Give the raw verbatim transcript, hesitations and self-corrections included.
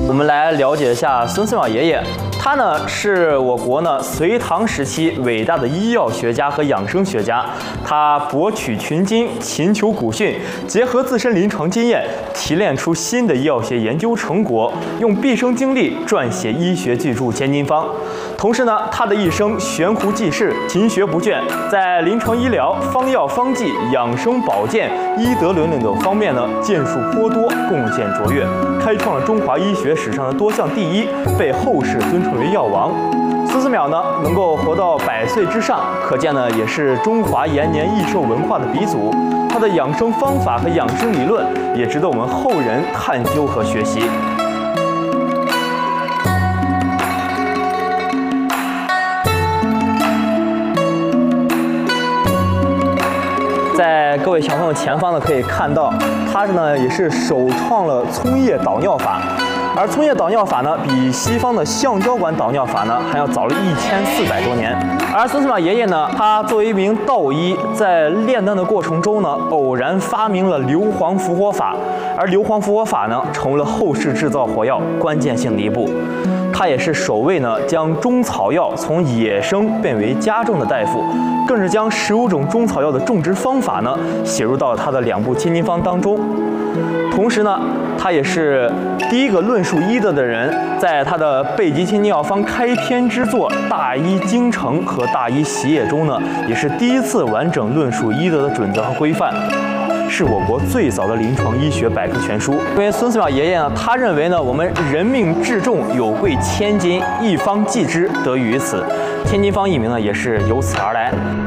我们来了解一下孙思邈爷爷。他呢是我国呢隋唐时期伟大的医药学家和养生学家。他博取群经，勤求古训，结合自身临床经验，提炼出新的医药学研究成果，用毕生精力撰写医学巨著《千金方》。同时呢，他的一生悬壶济世，勤学不倦，在临床医疗、方药方剂、养生保健、医德伦理等方面呢建树颇多，贡献卓越，开创了中华医学史上的多项第一，被后世尊称为药王。孙思邈呢能够活到百岁之上，可见呢也是中华延年益寿文化的鼻祖。他的养生方法和养生理论也值得我们后人探究和学习。在各位小朋友前方呢，可以看到，他呢也是首创了葱叶导尿法，而葱叶导尿法呢，比西方的橡胶管导尿法呢还要早了一千四百多年。而孙思邈爷爷呢，他作为一名道医，在炼丹的过程中呢，偶然发明了硫磺伏火法，而硫磺伏火法呢，成为了后世制造火药关键性的一步。他也是首位呢将中草药从野生变为家政的大夫，更是将十五种中草药的种植方法呢写入到他的两部《千金方》当中。同时呢，他也是第一个论述医德的人，在他的《备急千金药方》开篇之作《大医精诚》和《大医习业》中呢，也是第一次完整论述医德的准则和规范。是我国最早的临床医学百科全书。因为孙思邈爷爷呢，他认为呢，我们人命至重，有贵千金，一方济之，得于此。千金方一名呢，也是由此而来。